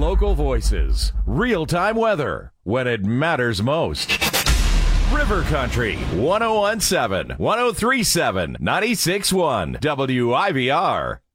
local voices, real-time weather when it matters most. River Country 1017, 1037, 96.1 WIVR.